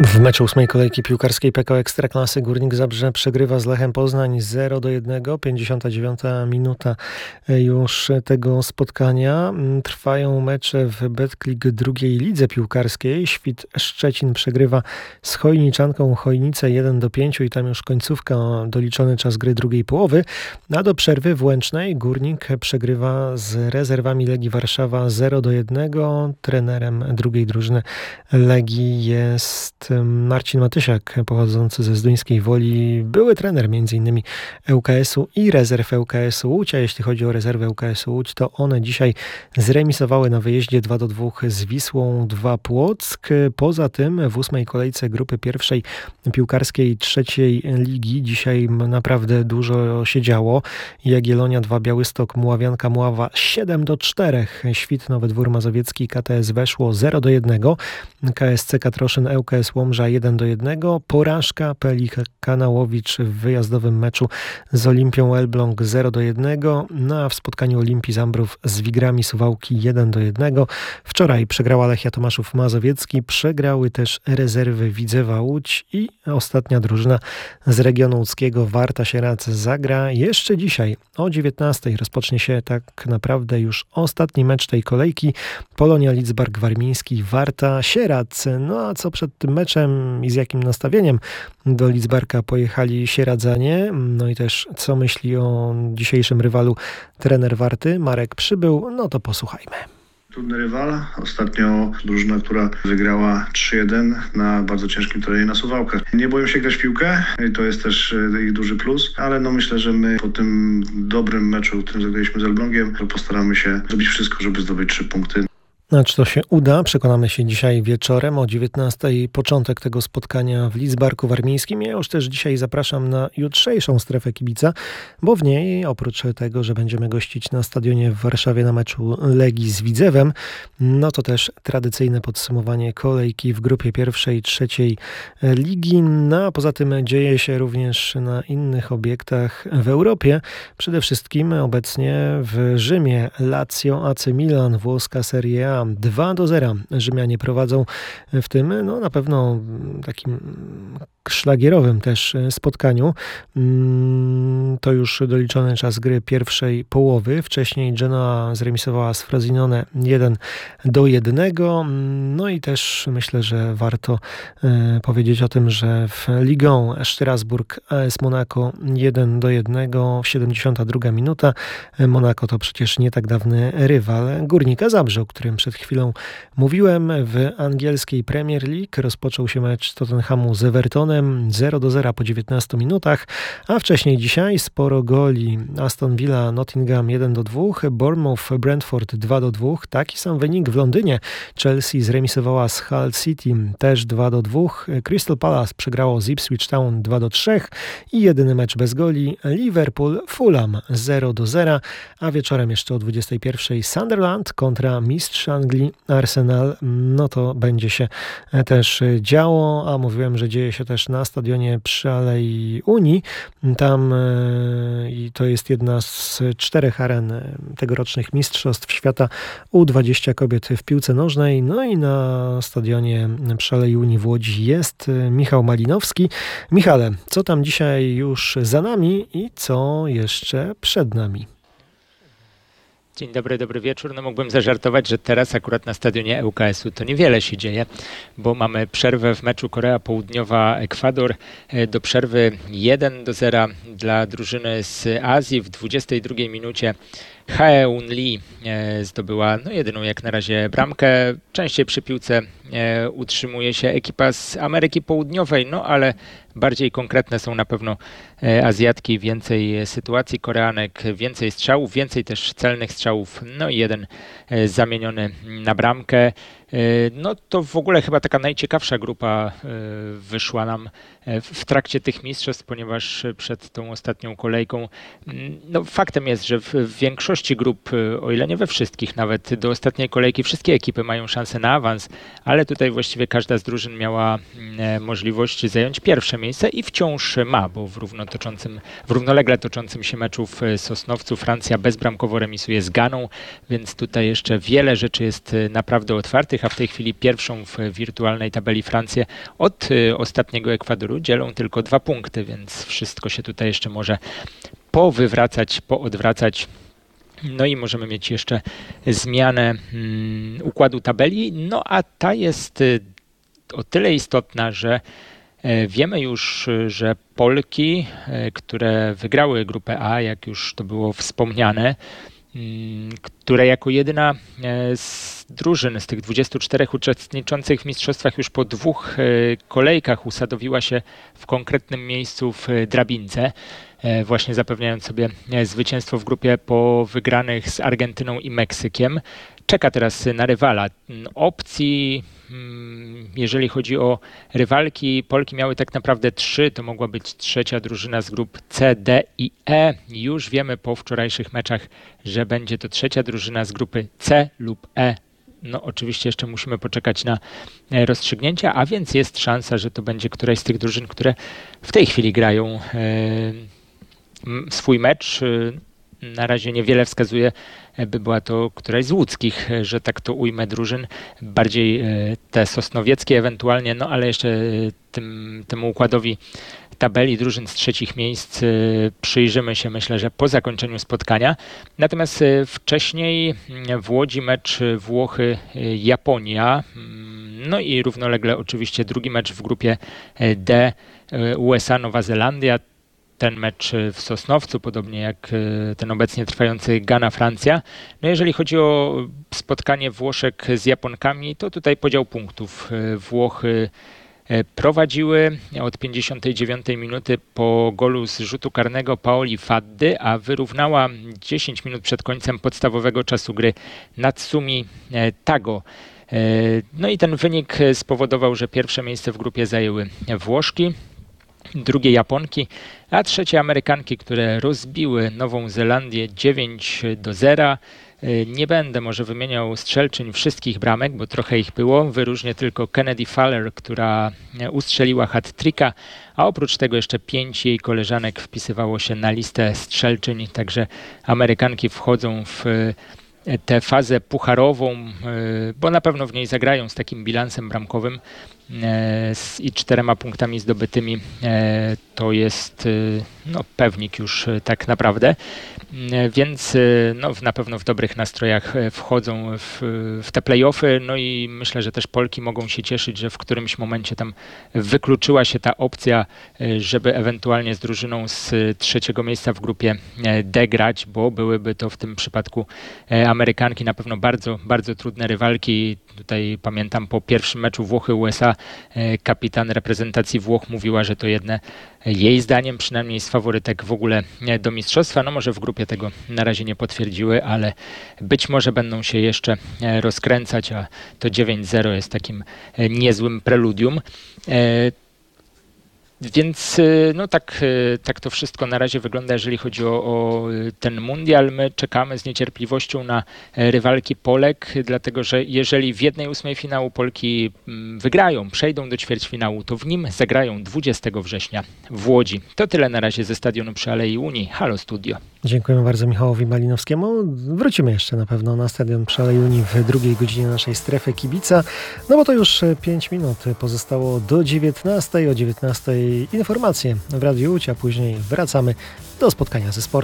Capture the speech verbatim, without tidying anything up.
W meczu ósmej kolejki piłkarskiej P K O Ekstraklasy Górnik Zabrze przegrywa z Lechem Poznań zero do jednego. pięćdziesiąta dziewiąta minuta już tego spotkania. Trwają mecze w Betclic drugiej lidze piłkarskiej. Świt Szczecin przegrywa z Chojniczanką Chojnice jeden do pięciu i tam już końcówka, doliczony czas gry drugiej połowy. A do przerwy w Łęcznej Górnik przegrywa z rezerwami Legii Warszawa zero do jednego. Trenerem drugiej drużyny Legii jest Marcin Matysiak, pochodzący ze Zduńskiej Woli, były trener m.in. L K S-u i rezerw L K S-u Łódź, a jeśli chodzi o rezerwy L K S-u Łódź, to one dzisiaj zremisowały na wyjeździe dwa do dwóch z Wisłą dwa Płock. Poza tym w ósmej kolejce grupy pierwszej piłkarskiej trzeciej ligi dzisiaj naprawdę dużo się działo. Jagiellonia dwa Białystok Muławianka Mława siedem do czterech. Świt Nowy Dwór Mazowiecki K T S weszło zero do jednego. K S C Katroszyn L K S Łomża jeden do jednego. Porażka P L I Kanałowicz w wyjazdowym meczu z Olimpią Elbląg zero do jednego. No a w spotkaniu Olimpii Zambrów z Wigrami Suwałki jeden do jednego. Wczoraj przegrała Lechia Tomaszów Mazowiecki. Przegrały też rezerwy Widzewa Łódź i ostatnia drużyna z regionu łódzkiego Warta Sieradz zagra jeszcze dzisiaj o dziewiętnastej. Rozpocznie się tak naprawdę już ostatni mecz tej kolejki. Polonia Lidzbark Warmiński Warta Sieradz. No a co przed tym meczem i z jakim nastawieniem do Lidzbarka pojechali Sieradzanie? No i też co myśli o dzisiejszym rywalu trener Warty Marek Przybył? No to posłuchajmy. Trudny rywal. Ostatnio drużyna, która wygrała trzy jeden na bardzo ciężkim terenie na Suwałkach. Nie boją się grać w piłkę i to jest też ich duży plus, ale no myślę, że my po tym dobrym meczu, którym zagraliśmy z Elblągiem, postaramy się zrobić wszystko, żeby zdobyć trzy punkty. A czy to się uda? Przekonamy się dzisiaj wieczorem o dziewiętnastej. Początek tego spotkania w Lidzbarku Warmińskim. Ja już też dzisiaj zapraszam na jutrzejszą strefę kibica, bo w niej oprócz tego, że będziemy gościć na stadionie w Warszawie na meczu Legii z Widzewem, no to też tradycyjne podsumowanie kolejki w grupie pierwszej, trzeciej ligi. No a poza tym dzieje się również na innych obiektach w Europie. Przede wszystkim obecnie w Rzymie Lazio A C Milan, włoska Serie A dwa do zera. Rzymianie prowadzą w tym, no na pewno takim szlagierowym też spotkaniu. To już doliczony czas gry pierwszej połowy. Wcześniej Genoa zremisowała z Frosinone jeden do jednego. No i też myślę, że warto powiedzieć o tym, że w Ligą Strasburg A S Monaco jeden do jednego, siedemdziesiąta druga minuta. Monaco to przecież nie tak dawny rywal Górnika Zabrze, o którym przed chwilą mówiłem. W angielskiej Premier League rozpoczął się mecz Tottenhamu z Evertonem zero do zera po dziewiętnastu minutach, a wcześniej dzisiaj sporo goli. Aston Villa Nottingham jeden do dwóch, Bournemouth Brentford dwa do dwóch. Taki sam wynik w Londynie. Chelsea zremisowała z Hull City też dwa do dwóch. Crystal Palace przegrało z Ipswich Town dwa do trzech i jedyny mecz bez goli Liverpool Fulham zero do zera, a wieczorem jeszcze o dwudziestej pierwszej Sunderland kontra mistrz Anglii Arsenal. No to będzie się też działo, a mówiłem, że dzieje się też na stadionie przy Alei Unii. Tam i to jest jedna z czterech aren tegorocznych Mistrzostw Świata U dwadzieścia kobiet w piłce nożnej. No i na stadionie przy Alei Unii w Łodzi jest Michał Malinowski. Michale, co tam dzisiaj już za nami i co jeszcze przed nami? Dzień dobry, dobry wieczór. No mógłbym zażartować, że teraz akurat na stadionie L K S-u to niewiele się dzieje, bo mamy przerwę w meczu Korea Południowa-Ekwador. Do przerwy jeden do zera dla drużyny z Azji. W dwudziestej drugiej minucie Haeun Lee zdobyła no, jedyną jak na razie bramkę. Częściej przy piłce utrzymuje się ekipa z Ameryki Południowej, no ale bardziej konkretne są na pewno Azjatki, więcej sytuacji Koreanek, więcej strzałów, więcej też celnych strzałów, no i jeden zamieniony na bramkę. No to w ogóle chyba taka najciekawsza grupa wyszła nam w trakcie tych mistrzostw, ponieważ przed tą ostatnią kolejką, no faktem jest, że w większości grup, o ile nie we wszystkich, nawet do ostatniej kolejki wszystkie ekipy mają szansę na awans, ale tutaj właściwie każda z drużyn miała możliwość zająć pierwsze miejsce i wciąż ma, bo w, równo toczącym, w równolegle toczącym się meczu w Sosnowcu Francja bezbramkowo remisuje z Ganą, więc tutaj jeszcze wiele rzeczy jest naprawdę otwartych. a w tej chwili pierwszą w wirtualnej tabeli Francję od ostatniego Ekwadoru dzielą tylko dwa punkty, więc wszystko się tutaj jeszcze może powywracać, poodwracać. No i możemy mieć jeszcze zmianę mm, układu tabeli, no a ta jest o tyle istotna, że wiemy już, że Polki, które wygrały grupę A, jak już to było wspomniane, które jako jedyna z drużyn, z tych dwudziestu czterech uczestniczących w mistrzostwach już po dwóch kolejkach usadowiła się w konkretnym miejscu w drabince, właśnie zapewniając sobie zwycięstwo w grupie po wygranych z Argentyną i Meksykiem. Czeka teraz na rywala. Opcji, jeżeli chodzi o rywalki, Polki miały tak naprawdę trzy, to mogła być trzecia drużyna z grup C, D i E. Już wiemy po wczorajszych meczach, że będzie to trzecia drużyna z grupy C lub E. No oczywiście jeszcze musimy poczekać na rozstrzygnięcia, a więc jest szansa, że to będzie któraś z tych drużyn, które w tej chwili grają swój mecz. Na razie niewiele wskazuje, by była to któraś z łódzkich, że tak to ujmę, drużyn, bardziej te sosnowieckie ewentualnie, no ale jeszcze tym, temu układowi tabeli drużyn z trzecich miejsc przyjrzymy się, myślę, że po zakończeniu spotkania. Natomiast wcześniej w Łodzi mecz Włochy-Japonia, no i równolegle oczywiście drugi mecz w grupie D U S A-Nowa Zelandia. Ten mecz w Sosnowcu, podobnie jak ten obecnie trwający Gana-Francja. No jeżeli chodzi o spotkanie Włoszek z Japonkami, to tutaj podział punktów. Włochy prowadziły od pięćdziesiątej dziewiątej minuty po golu z rzutu karnego Paoli Faddy, a wyrównała dziesięć minut przed końcem podstawowego czasu gry Natsumi Tago. No i ten wynik spowodował, że pierwsze miejsce w grupie zajęły Włoszki, drugie Japonki, a trzecie Amerykanki, które rozbiły Nową Zelandię dziewięć do zera. Nie będę może wymieniał strzelczyń wszystkich bramek, bo trochę ich było. Wyróżnię tylko Kennedy Fowler, która ustrzeliła hat-tricka, a oprócz tego jeszcze pięć jej koleżanek wpisywało się na listę strzelczyń, także Amerykanki wchodzą w tę fazę pucharową, bo na pewno w niej zagrają z takim bilansem bramkowym i czterema punktami zdobytymi. To jest no, pewnik już tak naprawdę, więc no, na pewno w dobrych nastrojach wchodzą w, w te play-offy, no i myślę, że też Polki mogą się cieszyć, że w którymś momencie tam wykluczyła się ta opcja, żeby ewentualnie z drużyną z trzeciego miejsca w grupie D grać, bo byłyby to w tym przypadku Amerykanki na pewno bardzo, bardzo trudne rywalki. Tutaj pamiętam po pierwszym meczu Włochy-U S A kapitan reprezentacji Włoch mówiła, że to jedne jej zdaniem przynajmniej z faworytek w ogóle do mistrzostwa. No może w grupie tego na razie nie potwierdziły, ale być może będą się jeszcze rozkręcać, a to dziewięć zero jest takim niezłym preludium. Więc no tak, tak to wszystko na razie wygląda, jeżeli chodzi o, o ten mundial. My czekamy z niecierpliwością na rywalki Polek, dlatego że jeżeli w jednej ósmej finału Polki wygrają, przejdą do ćwierćfinału, to w nim zagrają dwudziestego września w Łodzi. To tyle na razie ze stadionu przy Alei Unii. Halo Studio. Dziękujemy bardzo Michałowi Malinowskiemu. Wrócimy jeszcze na pewno na stadion przy Alei Unii w drugiej godzinie naszej strefy kibica, no bo to już pięć minut pozostało do dziewiętnastej. O dziewiętnastej informacje w Radiu Łódź, a później wracamy do spotkania ze sportem.